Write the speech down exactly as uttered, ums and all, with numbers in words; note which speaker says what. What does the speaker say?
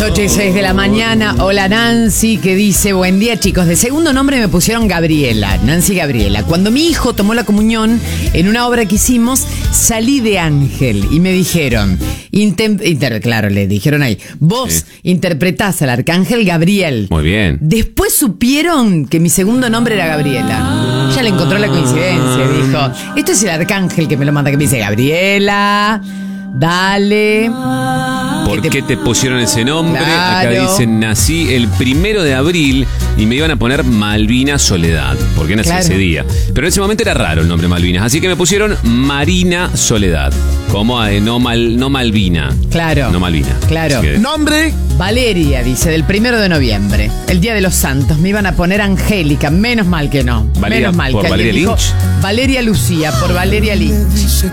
Speaker 1: ocho y seis de la mañana. Hola Nancy, que dice: buen día chicos, de segundo nombre me pusieron Gabriela, Nancy Gabriela. Cuando mi hijo tomó la comunión en una obra que hicimos, salí de ángel y me dijeron, inter, inter, claro, le dijeron ahí, vos sí. interpretás al arcángel Gabriel.
Speaker 2: Muy bien.
Speaker 1: Después supieron que mi segundo nombre era Gabriela. Ya le encontró la coincidencia, dijo, esto es el arcángel que me lo manda, que me dice Gabriela, dale.
Speaker 2: ¿Por
Speaker 1: te...
Speaker 2: qué te pusieron ese nombre?
Speaker 1: Claro.
Speaker 2: Acá dicen, nací el primero de abril y me iban a poner Malvina Soledad, porque nací
Speaker 1: claro.
Speaker 2: ese día. Pero en ese momento era raro el nombre Malvinas, así que me pusieron Marina Soledad. Como eh, no, mal, no Malvina.
Speaker 1: Claro.
Speaker 2: No Malvina.
Speaker 1: Claro.
Speaker 2: Que...
Speaker 3: Nombre.
Speaker 1: Valeria, dice, del primero de noviembre, el día de los santos. Me iban a poner Angélica, menos mal que no.
Speaker 2: Valeria,
Speaker 1: menos mal
Speaker 2: por
Speaker 1: que
Speaker 2: Valeria
Speaker 1: alguien dijo
Speaker 2: Lynch.
Speaker 1: Valeria Lucía, por Valeria Lynch.